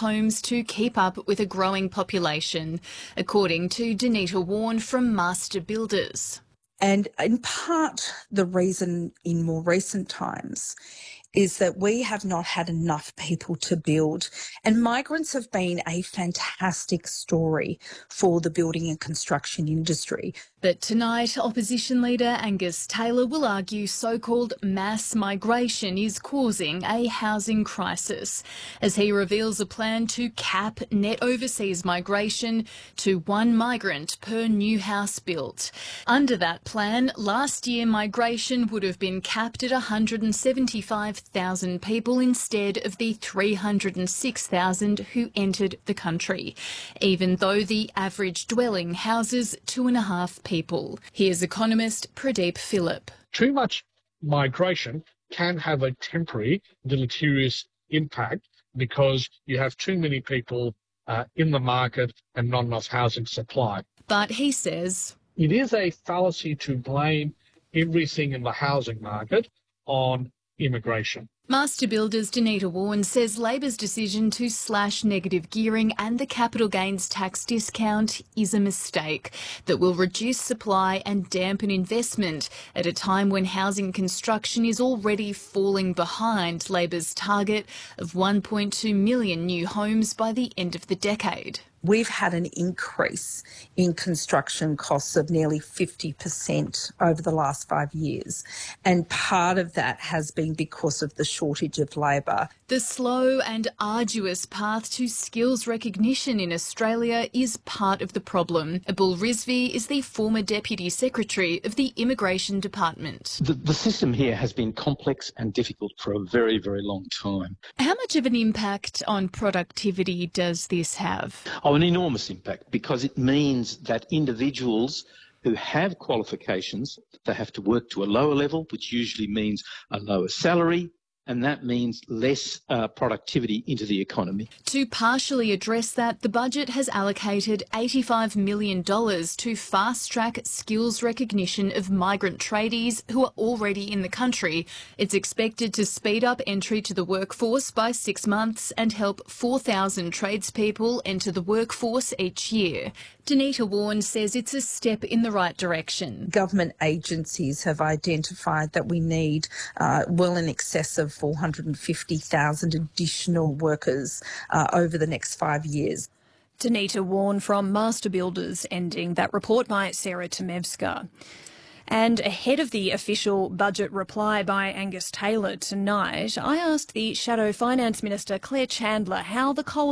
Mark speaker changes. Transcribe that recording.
Speaker 1: homes to keep up with a growing population, according to Danita Warren from Master Builders.
Speaker 2: And in part, the reason in more recent times is that we have not had enough people to build. And migrants have been a fantastic story for the building and construction industry.
Speaker 1: But tonight, Opposition Leader Angus Taylor will argue so-called mass migration is causing a housing crisis, as he reveals a plan to cap net overseas migration to 1 migrant per new house built. Under that plan, last year migration would have been capped at 175,000 people instead of the 306,000 who entered the country, even though the average dwelling houses 2.5 people. Here's economist Pradeep Philip.
Speaker 3: Too much migration can have a temporary deleterious impact because you have too many people in the market and not enough housing supply.
Speaker 1: But he says
Speaker 3: it is a fallacy to blame everything in the housing market on immigration.
Speaker 1: Master Builders Danita Warren says Labor's decision to slash negative gearing and the capital gains tax discount is a mistake that will reduce supply and dampen investment at a time when housing construction is already falling behind Labor's target of 1.2 million new homes by the end of the decade.
Speaker 2: We've had an increase in construction costs of nearly 50% over the last 5 years. And part of that has been because of the shortage of labour.
Speaker 1: The slow and arduous path to skills recognition in Australia is part of the problem. Abul Rizvi is the former Deputy Secretary of the Immigration Department.
Speaker 4: The system here has been complex and difficult for a very, very long time.
Speaker 1: How much of an impact on productivity does this have?
Speaker 4: An enormous impact, because it means that individuals who have qualifications, they have to work to a lower level, which usually means a lower salary, and that means less productivity into the economy.
Speaker 1: To partially address that, the budget has allocated $85 million to fast-track skills recognition of migrant tradies who are already in the country. It's expected to speed up entry to the workforce by 6 months and help 4,000 tradespeople enter the workforce each year. Danita Warren says it's a step in the right direction.
Speaker 2: Government agencies have identified that we need well in excess of 450,000 additional workers over the next 5 years.
Speaker 5: Danita Warren from Master Builders, ending that report by Sarah Tomevska. And ahead of the official budget reply by Angus Taylor tonight, I asked the Shadow Finance Minister Claire Chandler how the coalition